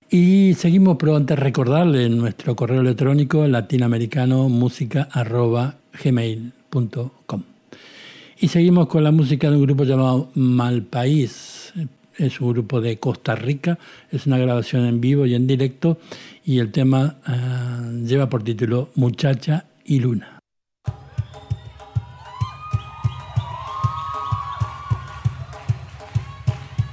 Y seguimos, pero antes recordarle nuestro correo electrónico latinoamericanomusica@gmail.com. Y seguimos con la música de un grupo llamado Malpaís. Es un grupo de Costa Rica, es una grabación en vivo y en directo, y el tema lleva por título Muchacha y Luna.